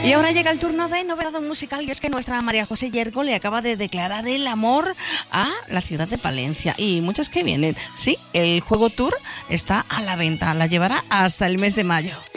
Y ahora llega el turno de novedad musical, y es que nuestra María José Yergo le acaba de declarar el amor a la ciudad de Palencia y muchas que vienen. Sí, el Juego Tour está a la venta, la llevará hasta el mes de mayo.